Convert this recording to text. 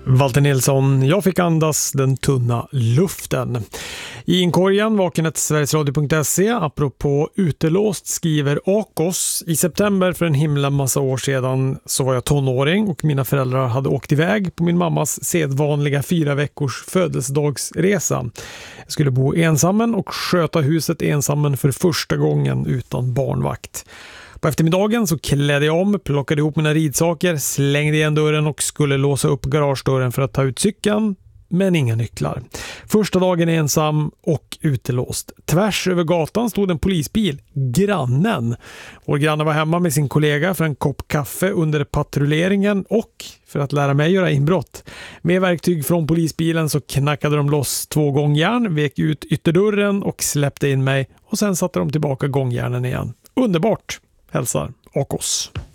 Walter Nilsson, jag fick andas den tunna luften. I inkorgen vakenet sverigesradio.se apropå utelåst skriver Akos: i september för en himla massa år sedan så var jag tonåring och mina föräldrar hade åkt iväg på min mammas sedvanliga 4 veckors födelsedagsresa. Jag skulle bo ensammen och sköta huset ensammen för första gången utan barnvakt. På eftermiddagen så klädde jag om, plockade ihop mina ridsaker, slängde igen dörren och skulle låsa upp garagedörren för att ta ut cykeln, men inga nycklar. Första dagen ensam och utelåst. Tvärs över gatan stod en polisbil, grannen. Vår granne var hemma med sin kollega för en kopp kaffe under patrulleringen och för att lära mig göra inbrott. Med verktyg från polisbilen så knackade de loss 2 gångjärn, vek ut ytterdörren och släppte in mig och sen satte de tillbaka gångjärnen igen. Underbart! Hälsar Akos.